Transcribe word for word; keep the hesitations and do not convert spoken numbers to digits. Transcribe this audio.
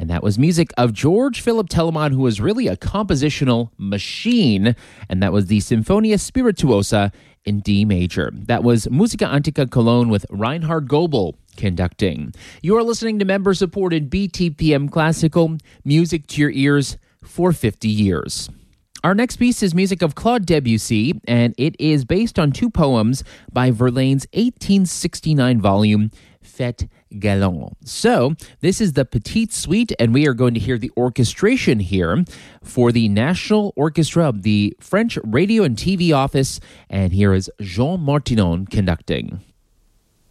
And that was music of George Philip Telemann, who was really a compositional machine. And that was the Sinfonia Spirituosa in D major. That was Musica Antica Cologne with Reinhard Goebel conducting. You are listening to member-supported B T P M Classical, music to your ears for fifty years. Our next piece is music of Claude Debussy, and it is based on two poems by Verlaine's eighteen sixty-nine volume, Fête Galante. So, this is the Petite Suite, and we are going to hear the orchestration here for the National Orchestra of the French Radio and T V Office, and here is Jean Martinon conducting.